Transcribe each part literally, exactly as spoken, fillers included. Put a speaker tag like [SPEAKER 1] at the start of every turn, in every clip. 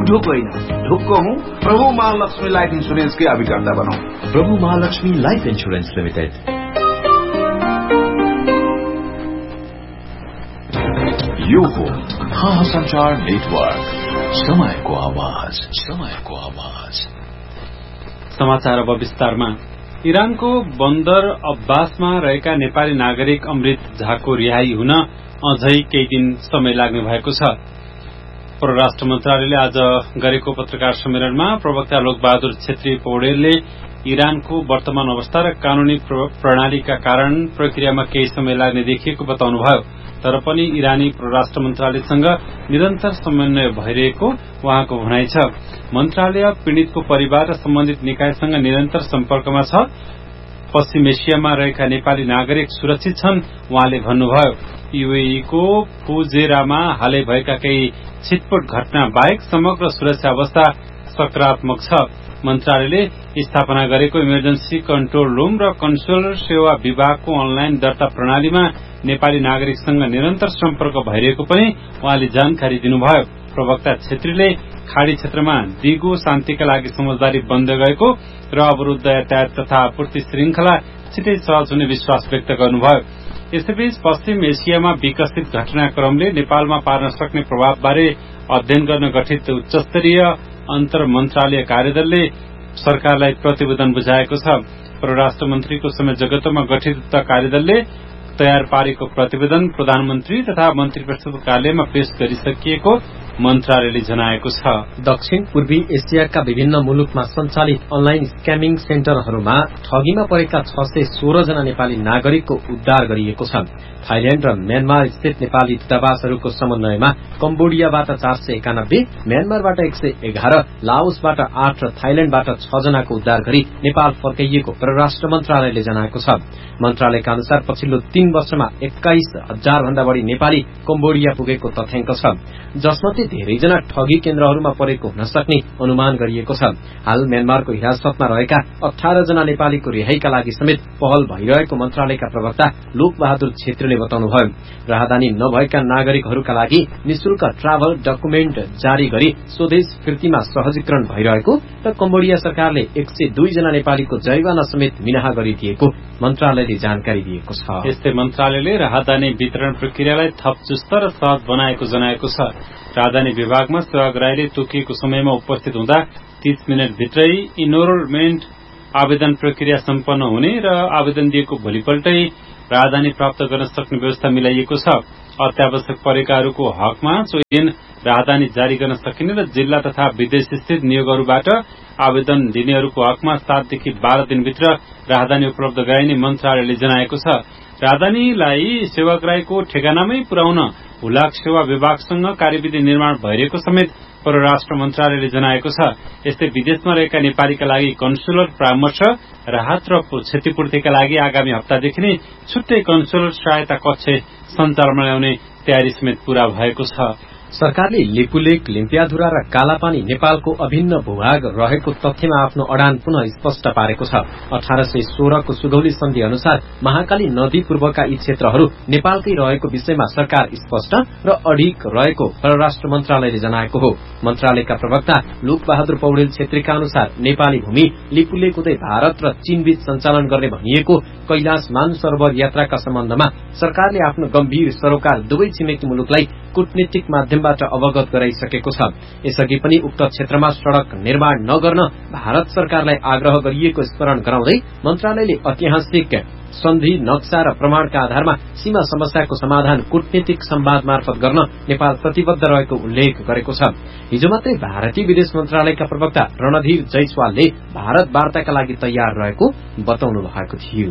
[SPEAKER 1] ढुक होइन, ढुक्क हूँ। प्रभु महालक्ष्मी लाइफ इन्सुरेन्सकै अभिकर्ता बनौं।
[SPEAKER 2] प्रभु महालक्ष्मी लाइफ इन्सुरेन्स लिमिटेड। यो हो संचार नेटवर्क, समयको आवाज, समयको आवाज।
[SPEAKER 3] समाचार अब विस्तारमा। इरानको बन्दर अब्बासमा रहेका नेपाली नागरिक अमृत झाको रिहाई हुन अझै केही दिन समय लाग्ने भएको छ। परराष्ट्र मन्त्रालयले आज गरेको पत्रकार सम्मेलनमा प्रवक्ता लोकबहादुर छेत्री पौडेलले इरानको वर्तमान अवस्था र कानूनी प्रणालीका कारण प्रक्रियामा केही समय लाग्ने देखिएको बताउनुभयो। तर पनि इरानी परराष्ट्र मन्त्रालयसँग निरन्तर समन्वय भइरहेको उहाँको भनाइ छ। मन्त्रालय पीड़ितको परिवार र सम्बन्धित निकायसँग निरन्तर सम्पर्कमा छ। पश्चिम एसियामा रहेका नेपाली नागरिक सुरक्षित छन् उहाँले भन्नुभयो। यूएईको फुजेरामा हालै भएका केही छिटपुट घटना बाहेक समग्र सुरक्षा अवस्था सकारात्मक छ। मन्त्रालयले स्थापना गरेको इमर्जेन्सी कन्ट्रोल रूम र कन्सुलर सेवा विभागको अनलाइन दर्ता प्रणालीमा नेपाली नागरिकसँग निरन्तर सम्पर्क भइरहेको पनि उहाँले जानकारी दिनुभयो। प्रवक्ता छेत्रीले खाड़ी क्षेत्रमा दिगो शान्तिका लागि समझदारी बन्द गएको र अवरुद्ध यातायात तथा आपूर्ति श्रृंखला छिटै सहज हुने विश्वास व्यक्त गर्नुभयो। यसैबीच पश्चिम एसियामा विकसित घटनाक्रमले नेपालमा पार्न सक्ने प्रभावबारे अध्ययन गर्न गठित उच्चस्तरीय अन्तर मन्त्रालय कार्यदलले सरकारलाई प्रतिवेदन बुझाएको छ। परराष्ट्र मन्त्रीको संयोजकत्वमा गठित उक्त कार्यदलले तयार पारेको प्रतिवेदन प्रधानमन्त्री तथा मन्त्री परिषदको कार्यालयमा पेश गरिसकिएको मन्त्रालयले जनाएको छ।
[SPEAKER 4] दक्षिण पूर्वी एसियाका विभिन्न मुलुकमा सञ्चालित अनलाइन स्क्यामिङ सेन्टरहरूमा ठगीमा परेका छ सय सोह्र जना नेपाली नागरिकको उद्धार गरिएको छ। थाइल्याण्ड र म्यानमार स्थित नेपाली दूतावासहरूको समन्वयमा कम्बोडियाबाट चार सय एकानब्बे, म्यानमारबाट एक सय एघार, लाओसबाट आठ र थाइल्याण्डबाट छ जनाको उद्धार गरी नेपाल फर्काइएको परराष्ट्र मन्त्रालयले जनाएको छ। मन्त्रालयका अनुसार पछिल्लो तीन वर्षमा एक्काइस हजार भन्दा बढ़ी नेपाली कम्बोडिया पुगेको तथ्याङ्क छ, जसमध्ये धेरैजना ठगी केन्द्रहरूमा परेको हुन सक्ने अनुमान गरिएको छ। हाल म्यानमारको हिरासतमा रहेका अठार जना नेपालीको रिहाईका लागि समेत पहल भइरहेको मन्त्रालयका प्रवक्ता लोकबहादुर छेत्रीले बताउनुभयो। राहदानी नभएका नागरिकहरूका लागि निशुल्क ट्राभल डकुमेन्ट जारी गरी स्वदेश फिर्तीमा सहजीकरण भइरहेको र कम्बोडिया सरकारले एक सय दुई जना नेपालीको जरिवाना समेत मिनाहा गरिदिएको मन्त्रालयले जानकारी दिएको छ।
[SPEAKER 3] यस्तै मन्त्रालयले राहदानी वितरण प्रक्रियालाई थप चुस्त र सहज बनाएको जनाएको छ। राजधानी विभागमा सेवाग्राहीले तोकिएको समयमा उपस्थित हुँदा तीस मिनट भित्रै इनरोलमेन्ट आवेदन प्रक्रिया सम्पन्न हुने र आवेदन दिएको भोलिपल्टै राजधानी प्राप्त गर्न सक्ने व्यवस्था मिलाइएको छ। अत्यावश्यक परेकाहरूको हकमा सोही दिन राजधानी जारी गर्न सकिने र जिल्ला तथा विदेश स्थित नियोगहरूबाट आवेदन दिनेहरूको हकमा सातदेखि बाह्र दिनभित्र राजधानी उपलब्ध गराइने मन्त्रालयले जनाएको छ। राजधानीलाई सेवाग्राहीको ठेगानामै पुर्याउन हुलाक सेवा विभागसँग कार्यविधि निर्माण भइरहेको समेत परराष्ट्र मन्त्रालयले जनाएको छ। यस्तै विदेशमा रहेका नेपालीका लागि कन्सुलर परामर्श, राहत र क्षतिपूर्तिका लागि आगामी हप्तादेखि नै छुट्टै कन्सुलर सहायता कक्ष सञ्चालनमा ल्याउने तयारी समेत पूरा भएको छ।
[SPEAKER 4] सरकारले लिपुलेक, लिम्पियाधुरा र कालापानी नेपालको अभिन्न भूभाग रहेको तथ्यमा आफ्नो अडान पुनः स्पष्ट पारेको छ। अठार सय सोह्रको सुगौली सन्धि अनुसार महाकाली नदी पूर्वका यी क्षेत्रहरू नेपालकै रहेको विषयमा सरकार स्पष्ट र अडिग रहेको परराष्ट्र मन्त्रालयले जनाएको हो। मन्त्रालयका प्रवक्ता लोकबहादुर पौडेल छेत्रीका अनुसार नेपाली भूमि लिपुलेक हुँदै भारत र चीनबीच सञ्चालन गर्ने भनिएको कैलाश मानसरोवर यात्राका सम्बन्धमा सरकारले आफ्नो गम्भीर सरोकार दुवै छिमेकी मुलुकलाई कूटनीतिक माध्यमबाट अवगत गराइसकेको छ। यसअघि पनि उक्त क्षेत्रमा सड़क निर्माण नगर्न भारत सरकारलाई आग्रह गरिएको स्मरण गराउँदै मन्त्रालयले ऐतिहासिक सन्धि नक्सा र प्रमाणका आधारमा सीमा समस्याको समाधान कूटनीतिक संवाद मार्फत गर्न नेपाल प्रतिबद्ध रहेको उल्लेख गरेको छ। हिजो मात्रै भारतीय विदेश मन्त्रालयका प्रवक्ता रणधीर जयसवालले भारत वार्ताका लागि तयार रहेको बताउनु भएको थियो।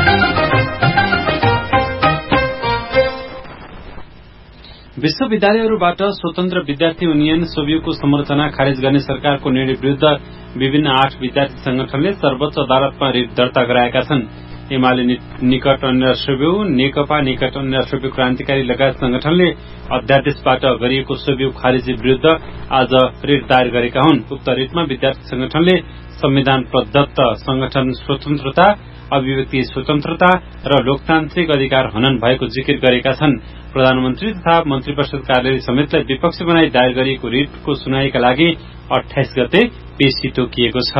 [SPEAKER 3] विश्वविद्यालयहरूबाट स्वतन्त्र विद्यार्थी युनियन सोभियोको संरचना खारेज गर्ने सरकारको निर्णय विरूद्ध विभिन्न आठ विद्यार्थी संगठनले सर्वोच्च अदालतमा रिट दर्ता गराएका छन्। एमाले निकट अन्य सोभियो, नेकपा निकट अन्य सोभियो क्रान्तिकारी लगायत संगठनले अध्यादेशबाट गरिएको सोभियो खारेजी विरूद्ध आज रिट दायर गरेका हुन्। उक्त रिटमा विद्यार्थी संगठनले संविधान प्रदत्त संगठन स्वतन्त्रता, अभिव्यक्ति स्वतन्त्रता र लोकतान्त्रिक अधिकार हनन भएको जिकिर गरेका छन्। प्रधानमन्त्री तथा मन्त्री परिषद कार्यालय समेतलाई विपक्षी बनाई दायर गरिएको रिटको सुनाईका लागि अठाइस गते पेशी तोकिएको छ।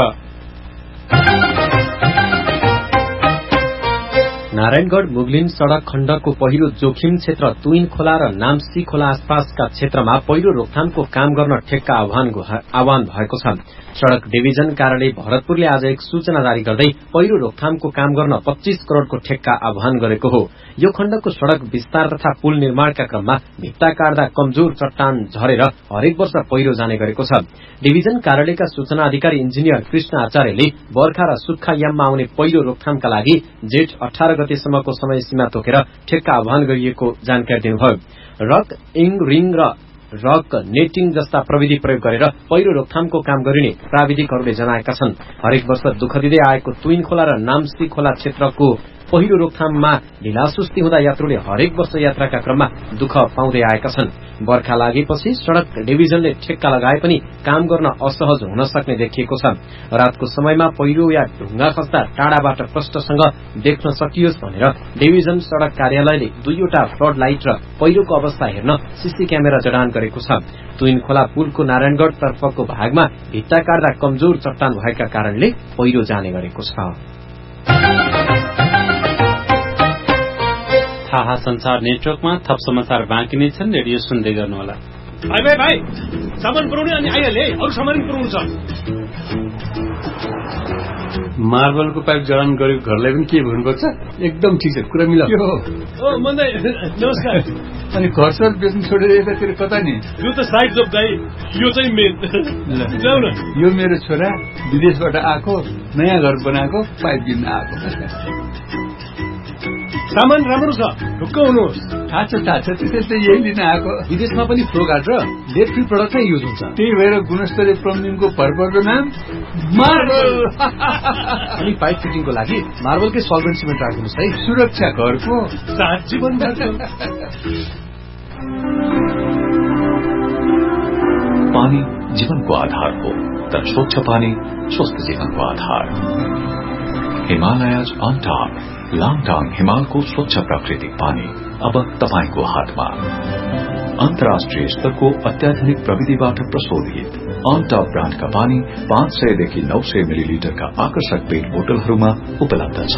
[SPEAKER 4] नारायणगढ़ मुगलिन सड़क खण्डको पहिरो जोखिम क्षेत्र तुइन खोला र नाम्सी खोला आसपासका क्षेत्रमा पहिरो रोकथामको काम गर्न ठेक्का आह्वान भएको छ। सड़क डिभिजन कार्यालय भरतपुरले आज एक सूचना जारी गर्दै पहिरो रोकथामको काम गर्न पच्चीस करोड़को ठेक्का आह्वान गरेको हो। यो खण्डको सड़क विस्तार तथा पुल निर्माणका क्रममा भित्ता काट्दा कमजोर चट्टान झरेर हरेक वर्ष पहिरो जाने गरेको छ। डिभिजन कार्यालयका सूचना अधिकारी इन्जिनियर कृष्ण आचार्यले बर्खा र सुक्खा याममा आउने पहिरो रोकथामका लागि जेठ अठार गतेसम्मको समय सीमा तोकेर ठेक्का आह्वान गरिएको जानकारी दिनुभयो। रक इङ रिङ र रक नेटिङ जस्ता प्रविधि प्रयोग गरेर पहिरो रोकथामको काम गरिने प्राविधिकहरूले जनाएका छन्। हरेक वर्ष दुःख दिँदै आएको तुइन खोला र नाम्सी खोला क्षेत्रको पहिरो रोकथाममा ढिलासुस्ती हुँदा यात्रुले हरेक वर्ष यात्राका क्रममा दुःख पाउँदै आएका छन्। बर्खा लागेपछि सड़क डिभिजनले ठेक्का लगाए पनि काम गर्न असहज हुन सक्ने देखिएको छ। रातको समयमा पहिरो या ढुङ्गा खस्दा टाढाबाट प्रष्टसँग देख्न सकियोस् भनेर डिभिजन सड़क कार्यालयले दुईवटा फ्लड लाइट र पहिरोको अवस्था हेर्न सीसी क्यामेरा जडान गरेको छ। तुइन खोला पुलको नारायणगढ़ तर्फको भागमा भित्ता काट्दा कमजोर चट्टान भएका कारणले पहिरो जाने गरेको छ।
[SPEAKER 3] थाहा संचार नेटवर्कमा थप समाचार बाँकी नै छन्। रेडियो सुन्दै गर्नुहोला।
[SPEAKER 5] भाइ भाइ भाइ सामान पुर्याउने अनि आइहाले अरू सामान पुर्याउनु छ।
[SPEAKER 6] मार्बलको पाइप जडान गरेको घरलाई पनि के भन्नुपर्छ? एकदम ठिक छ, कुरा मिलाउ।
[SPEAKER 5] ओ मन्दै नमस्कार।
[SPEAKER 6] अनि घर सर बेच्नु छोडेर यतातिर कता नि?
[SPEAKER 5] यो त साइड जब दाइ, यो चाहिँ मेन। जाऊ न।
[SPEAKER 6] यो मेरो छोरा विदेशबाट आएको नयाँ घर बनाएको पाइप किन्न आएको।
[SPEAKER 5] सामान राम्रो छ, ढुक्क हुनुहोस्।
[SPEAKER 6] थाहा छ थाहा छ, त्यसैले यही लिन आएको।
[SPEAKER 5] विदेशमा पनि फ्लो गार्ड र लेड फ्री प्रडक्ट नै युज हुन्छ।
[SPEAKER 6] त्यही भएर गुणस्तरीय प्लम्बिङको भरपर्दो नाम मार्बल।
[SPEAKER 5] अनि पाइप फिटिङको लागि मार्बलकै सल्भेन्ट सिमेन्ट राख्नुहोस् है।
[SPEAKER 6] सुरक्षा घरको
[SPEAKER 5] सात जीवन
[SPEAKER 2] पानी जीवनको आधार हो, तर स्वच्छ पानी स्वस्थ जीवनको आधार। हिमालयज अन टॉप लाङटाङ हिमालको स्वच्छ प्राकृतिक पानी अब तपाईको हातमा। अन्तर्राष्ट्रिय स्तरको अत्याधुनिक प्रविधिबाट प्रशोधित अन टॉप ब्रान्डका पानी पाँच सयदेखि नौ सय मिलिलिटरका आकर्षक पेट बोतलहरूमा उपलब्ध छ।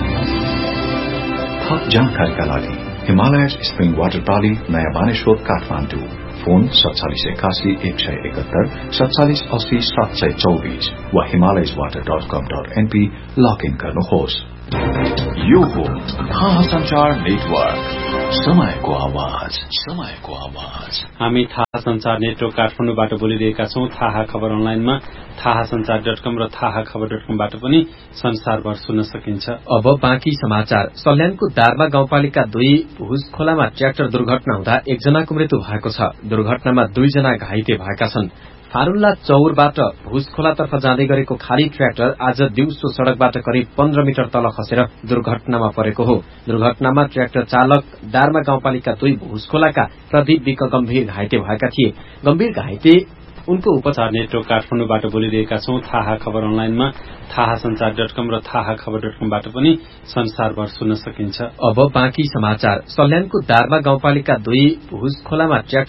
[SPEAKER 2] थप जानकारीका लागि हिमालयज स्प्रिङ वाटर प्राली नयाँ बानेश्वर काठमाडौँ। फोन सत्तालिस एकासी एक सय एकहत्तर सत्तालिस अस्सी सात सय चौबीस वा हिमालयज वाटर डट कम डट एनपी लगइन गर्नुहोस्। यो हो थाहा संचार नेटवर्क, समयको आवाज, समयको आवाज।
[SPEAKER 3] हामी थाहा संचार नेटवर्क काठमाडौँबाट बोलिरहेका छौं। थाहा खबर अनलाइनमा थाहा संचार डट कम र थाहा खबर डट कमबाट पनि संसारभर सुन्न सकिन्छ।
[SPEAKER 4] अब बाँकी समाचार। सल्यानको दार्वा गाउँपालिका दुई भुज खोलामा ट्र्याक्टर दुर्घटना हुँदा एकजनाको मृत्यु भएको छ। दुर्घटनामा दुईजना घाइते भएका छन्। फारुल्ला चौरबाट भुज खोलातर्फ जाँदै गरेको खाली ट्र्याक्टर आज दिउँसो सड़कबाट करिब पन्ध्र मिटर तल खसेर दुर्घटनामा परेको हो। दुर्घटनामा ट्र्याक्टर चालक दार्मा गाउँपालिका दुई भुज खोलाका प्रदीप विक गम्भीर घाइते भएका थिए। गम्भीर घाइते उनको उपचार
[SPEAKER 3] नेटवर्क काठमाडौँबाट बोलिरहेका छौं। थाहा खबर अनलाइनमा थाहा संचार डट कम र थाहा खबर डट कमबाट पनि संसारभर सुन्न सकिन्छ।
[SPEAKER 4] अब बाँकी समाचार। सल्यानको दार्वा गाउँपालिका दुई भुज खोलामा ट्र्याक्टर